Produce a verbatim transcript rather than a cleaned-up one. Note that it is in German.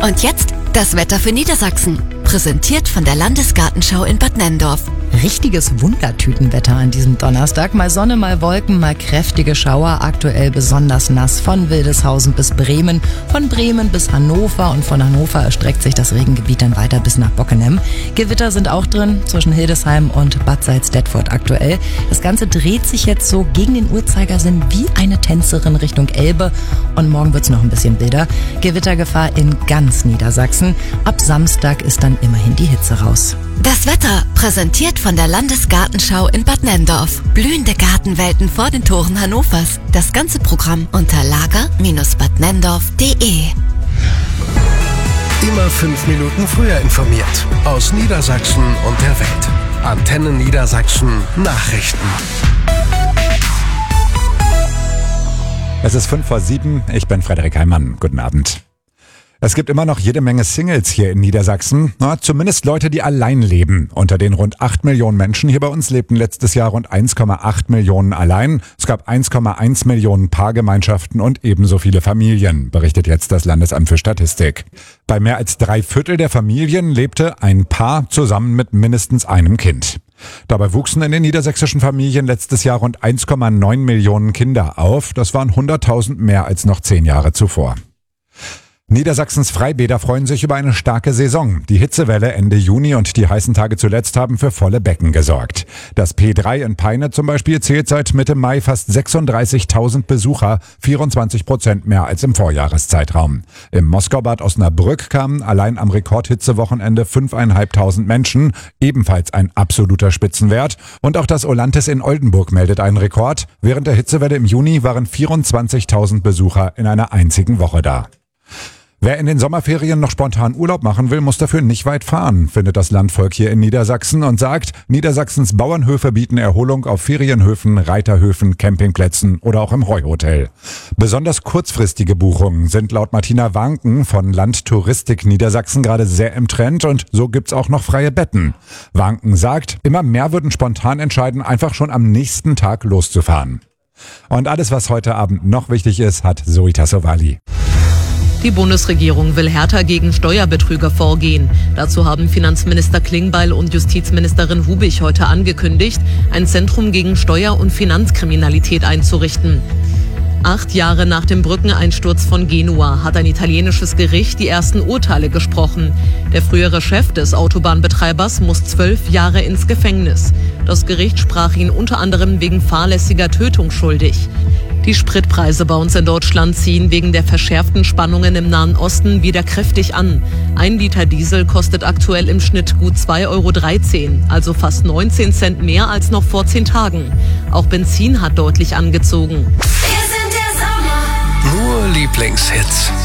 Und jetzt das Wetter für Niedersachsen. Präsentiert von der Landesgartenschau in Bad Nenndorf. Richtiges Wundertütenwetter an diesem Donnerstag. Mal Sonne, mal Wolken, mal kräftige Schauer. Aktuell besonders nass von Wildeshausen bis Bremen, von Bremen bis Hannover und von Hannover erstreckt sich das Regengebiet dann weiter bis nach Bockenem. Gewitter sind auch drin zwischen Hildesheim und Bad Salzdetfurt aktuell. Das Ganze dreht sich jetzt so gegen den Uhrzeigersinn wie eine Tänzerin Richtung Elbe und morgen wird's noch ein bisschen wilder. Gewittergefahr in ganz Niedersachsen. Ab Samstag ist dann immerhin die Hitze raus. Das Wetter präsentiert von der Landesgartenschau in Bad Nenndorf. Blühende Gartenwelten vor den Toren Hannovers. Das ganze Programm unter lager Bindestrich bad nenndorf punkt de. Immer fünf Minuten früher informiert. Aus Niedersachsen und der Welt. Antenne Niedersachsen Nachrichten. Es ist fünf vor sieben. Ich bin Frederik Heimann. Guten Abend. Es gibt immer noch jede Menge Singles hier in Niedersachsen. Na, zumindest Leute, die allein leben. Unter den rund acht Millionen Menschen hier bei uns lebten letztes Jahr rund eins Komma acht Millionen allein. Es gab eins Komma eins Millionen Paargemeinschaften und ebenso viele Familien, berichtet jetzt das Landesamt für Statistik. Bei mehr als drei Viertel der Familien lebte ein Paar zusammen mit mindestens einem Kind. Dabei wuchsen in den niedersächsischen Familien letztes Jahr rund eins Komma neun Millionen Kinder auf. Das waren hunderttausend mehr als noch zehn Jahre zuvor. Niedersachsens Freibäder freuen sich über eine starke Saison. Die Hitzewelle Ende Juni und die heißen Tage zuletzt haben für volle Becken gesorgt. Das P drei in Peine zum Beispiel zählt seit Mitte Mai fast sechsunddreißigtausend Besucher, vierundzwanzig Prozent mehr als im Vorjahreszeitraum. Im Moskaubad Osnabrück kamen allein am Rekordhitzewochenende fünftausendfünfhundert Menschen, ebenfalls ein absoluter Spitzenwert. Und auch das Olantes in Oldenburg meldet einen Rekord. Während der Hitzewelle im Juni waren vierundzwanzigtausend Besucher in einer einzigen Woche da. Wer in den Sommerferien noch spontan Urlaub machen will, muss dafür nicht weit fahren, findet das Landvolk hier in Niedersachsen und sagt, Niedersachsens Bauernhöfe bieten Erholung auf Ferienhöfen, Reiterhöfen, Campingplätzen oder auch im Heuhotel. Besonders kurzfristige Buchungen sind laut Martina Wanken von Land Touristik Niedersachsen gerade sehr im Trend und so gibt's auch noch freie Betten. Wanken sagt, immer mehr würden spontan entscheiden, einfach schon am nächsten Tag loszufahren. Und alles, was heute Abend noch wichtig ist, hat Zoe Tassovali. Die Bundesregierung will härter gegen Steuerbetrüger vorgehen. Dazu haben Finanzminister Klingbeil und Justizministerin Hubich heute angekündigt, ein Zentrum gegen Steuer- und Finanzkriminalität einzurichten. Acht Jahre nach dem Brückeneinsturz von Genua hat ein italienisches Gericht die ersten Urteile gesprochen. Der frühere Chef des Autobahnbetreibers muss zwölf Jahre ins Gefängnis. Das Gericht sprach ihn unter anderem wegen fahrlässiger Tötung schuldig. Die Spritpreise bei uns in Deutschland ziehen wegen der verschärften Spannungen im Nahen Osten wieder kräftig an. Ein Liter Diesel kostet aktuell im Schnitt gut zwei Euro dreizehn, also fast neunzehn Cent mehr als noch vor zehn Tagen. Auch Benzin hat deutlich angezogen. Nur Lieblingshits.